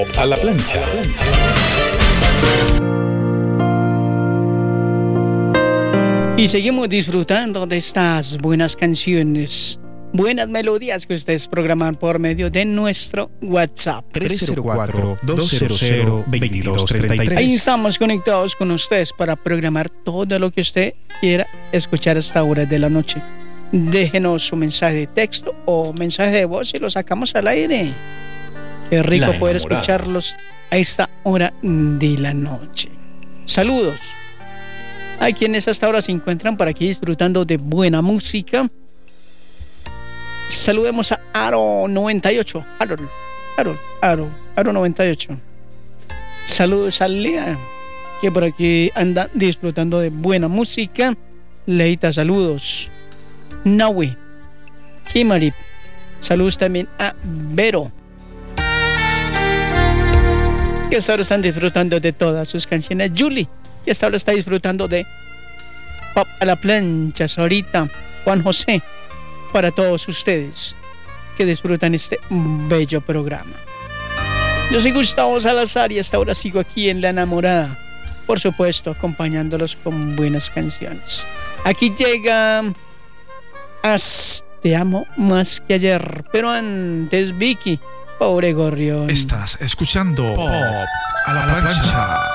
Pop a la plancha. Y seguimos disfrutando de estas buenas canciones, buenas melodías que ustedes programan por medio de nuestro WhatsApp. 304-200-2233. Ahí estamos conectados con ustedes para programar todo lo que usted quiera escuchar a esta hora de la noche. Déjenos su mensaje de texto o mensaje de voz y lo sacamos al aire. Qué rico poder escucharlos a esta hora de la noche. Saludos. Hay quienes hasta ahora se encuentran por aquí disfrutando de buena música. Saludemos a Aro98. Aro98. Saludos a Lea, que por aquí anda disfrutando de buena música. Leita, saludos. Nahui, Kimarip. Saludos también a Vero, que hasta ahora están disfrutando de todas sus canciones. Julie, que hasta ahora está disfrutando de Pop a la plancha. Ahorita Juan José, para todos ustedes que disfrutan este bello programa. Yo soy Gustavo Salazar y hasta ahora sigo aquí en La Enamorada, por supuesto acompañándolos con buenas canciones. Aquí llega Te amo más que ayer, pero antes Vicky, pobre gorrión. Estás escuchando Pop a la plancha.